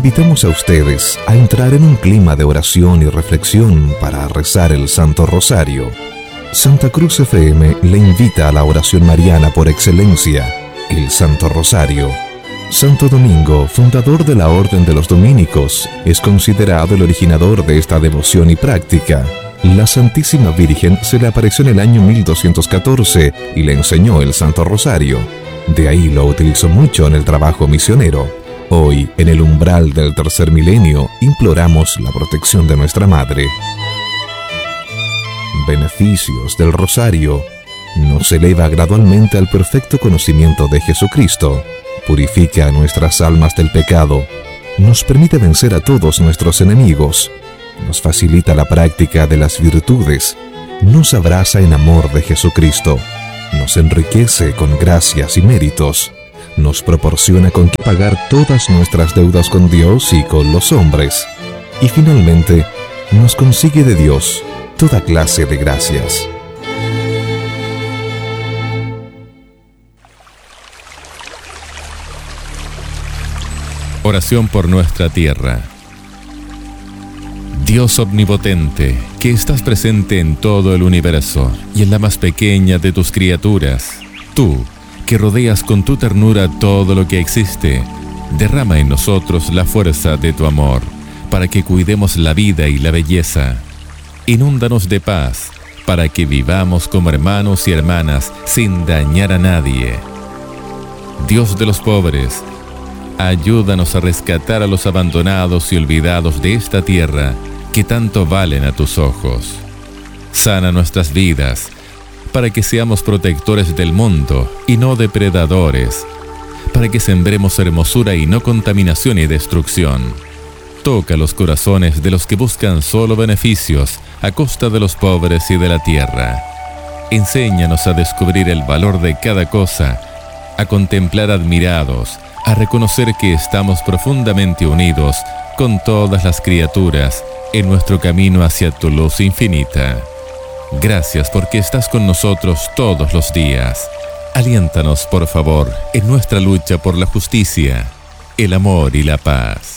invitamos a ustedes a entrar en un clima de oración y reflexión para rezar el Santo Rosario. Santa Cruz FM le invita a la oración mariana por excelencia, el Santo Rosario. Santo Domingo, fundador de la Orden de los Dominicos, es considerado el originador de esta devoción y práctica. La Santísima Virgen se le apareció en el año 1214 y le enseñó el Santo Rosario. De ahí lo utilizó mucho en el trabajo misionero. Hoy, en el umbral del tercer milenio, imploramos la protección de nuestra Madre. Beneficios del Rosario. Nos eleva gradualmente al perfecto conocimiento de Jesucristo. Purifica a nuestras almas del pecado. Nos permite vencer a todos nuestros enemigos. Nos facilita la práctica de las virtudes. Nos abraza en amor de Jesucristo. Nos enriquece con gracias y méritos. Nos proporciona con qué pagar todas nuestras deudas con Dios y con los hombres. Y finalmente, nos consigue de Dios toda clase de gracias. Oración por nuestra tierra. Dios omnipotente, que estás presente en todo el universo y en la más pequeña de tus criaturas, tú, que rodeas con tu ternura todo lo que existe, derrama en nosotros la fuerza de tu amor, para que cuidemos la vida y la belleza. Inúndanos de paz, para que vivamos como hermanos y hermanas sin dañar a nadie. Dios de los pobres, ayúdanos a rescatar a los abandonados y olvidados de esta tierra que tanto valen a tus ojos. Sana nuestras vidas, para que seamos protectores del mundo y no depredadores, para que sembremos hermosura y no contaminación y destrucción. Toca los corazones de los que buscan solo beneficios a costa de los pobres y de la tierra. Enséñanos a descubrir el valor de cada cosa, a contemplar admirados, a reconocer que estamos profundamente unidos con todas las criaturas en nuestro camino hacia tu luz infinita. Gracias porque estás con nosotros todos los días. Aliéntanos, por favor, en nuestra lucha por la justicia, el amor y la paz.